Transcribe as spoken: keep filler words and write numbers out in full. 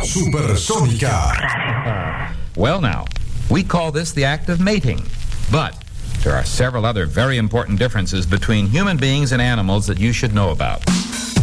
Supersónica. Well now, we call this the act of mating. But there are several other very important differences between human beings and animals that you should know about.